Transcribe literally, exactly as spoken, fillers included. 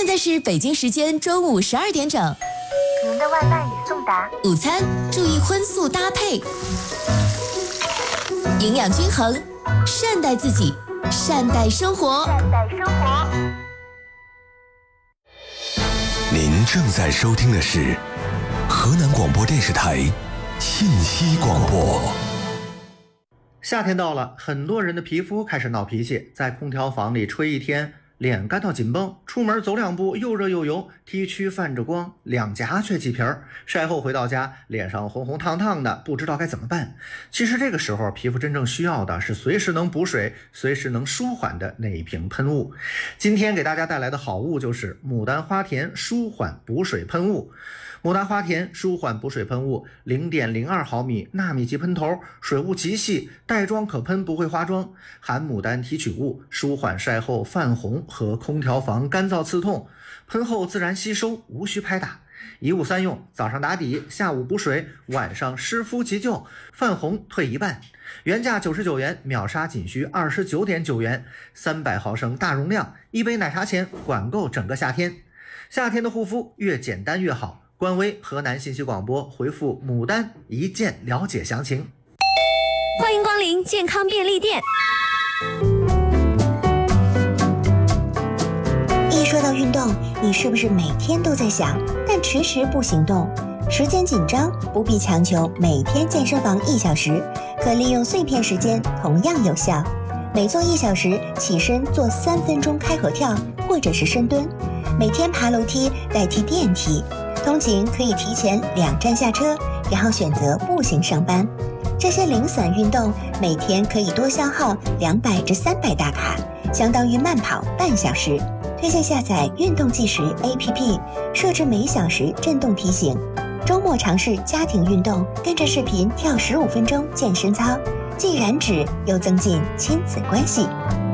在是北京时间中午十二点整。 您的外卖已送达。 午餐注意荤素搭配，营养均衡，善待自己，善待生活。 善待生活。 您正在收听的是河南广播电视台信息广播。 夏天到了，很多人的皮肤开始闹脾气，在空调房里吹一天，脸干到紧绷，出门走两步又热又油，T 区泛着光，两颊却起皮儿，晒后回到家脸上红红烫烫的，不知道该怎么办。其实这个时候皮肤真正需要的是随时能补水，随时能舒缓的那一瓶喷雾。今天给大家带来的好物就是牡丹花田舒缓补水喷雾。牡丹花田舒缓补水喷雾 零点零二 毫米纳米级喷头，水雾极细，带妆可喷不会花妆，含牡丹提取物，舒缓晒后泛红和空调房干燥刺痛，喷后自然吸收，无需拍打。一物三用，早上打底，下午补水，晚上湿敷急救，泛红退一半。原价九十九元，秒杀仅需 二十九点九元，三百毫升大容量，一杯奶茶钱管够整个夏天。夏天的护肤越简单越好。官微河南信息广播回复牡丹一键了解详情。 欢迎光临健康便利店。 一说到运动，你是不是每天都在想，但迟迟不行动？时间紧张，不必强求每天健身房一小时，可利用碎片时间同样有效。每做一小时，起身做三分钟开合跳或者是深蹲，每天爬楼梯代替电梯。通勤可以提前两站下车，然后选择步行上班。这些零散运动每天可以多消耗两百至三百大卡，相当于慢跑半小时。推荐下载运动计时 A P P， 设置每小时震动提醒。周末尝试家庭运动，跟着视频跳十五分钟健身操，既燃脂又增进亲子关系。